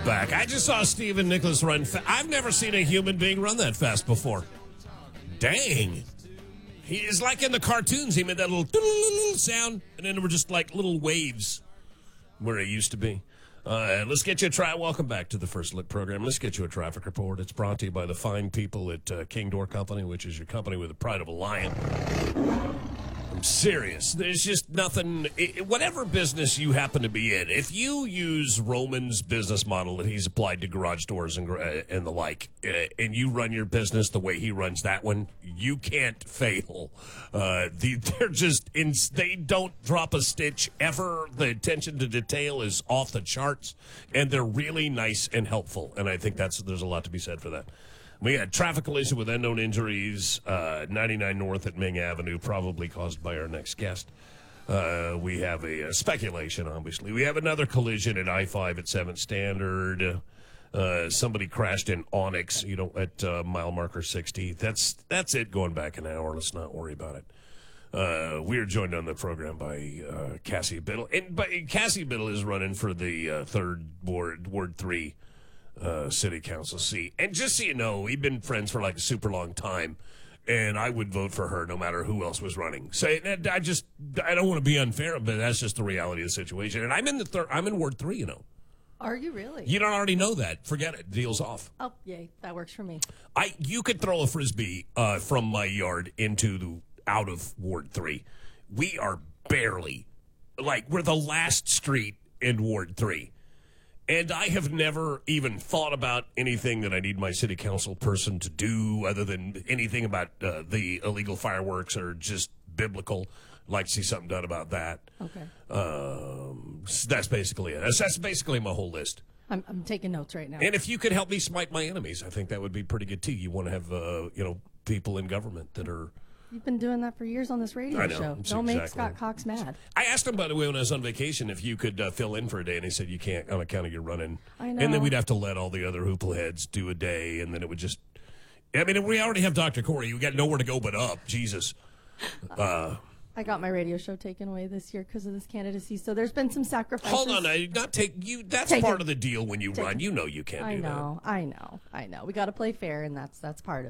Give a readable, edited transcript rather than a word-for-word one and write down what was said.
back. I just saw Stephen Nicholas run. I've never seen a human being run that fast before. Dang. He is like in the cartoons. He made that little sound, and then there were just like little waves where it used to be. Let's get you a welcome back to the First Look program. Let's get you a traffic report. It's brought to you by the fine people at King Door Company, which is your company with the pride of a lion. I'm serious. There's just nothing, whatever business you happen to be in, if you use Roman's business model that he's applied to garage doors and the like, and you run your business the way he runs that one, you can't fail. They're just, they don't drop a stitch ever. The attention to detail is off the charts, and they're really nice and helpful, and I think there's a lot to be said for that. We had traffic collision with unknown injuries, 99 North at Ming Avenue, probably caused by our next guest. We have a speculation, obviously. We have another collision at I-5 at 7th Standard. Somebody crashed in Onyx, at mile marker 60. That's it going back an hour. Let's not worry about it. We are joined on the program by Cassie Biddle. And Cassie Biddle is running for the 3rd Ward 3 city council seat. And just so you know, we've been friends for like a super long time, and I would vote for her no matter who else was running. So I don't want to be unfair, but that's just the reality of the situation. And I'm in Ward 3, Are you really? You don't already know that. Forget it. Deal's off. Oh, yay. That works for me. You could throw a Frisbee from my yard out of Ward 3. We are barely, we're the last street in Ward 3. And I have never even thought about anything that I need my city council person to do other than anything about the illegal fireworks or just biblical. Like to see something done about that. Okay. That's basically it. That's basically my whole list. I'm taking notes right now. And if you could help me smite my enemies, I think that would be pretty good too. You want to have people in government that are. You've been doing that for years on this radio show. Don't make Scott Cox mad. I asked him, by the way, when I was on vacation, if you could fill in for a day, and he said you can't on account of your running. I know. And then we'd have to let all the other hoople heads do a day, and then it would just. I mean, we already have Dr. Corey. We got nowhere to go but up. Jesus. I got my radio show taken away this year because of this candidacy, so there's been some sacrifices. Hold on, that's part of the deal when you run. You know you can't do that. I know. We got to play fair, and that's part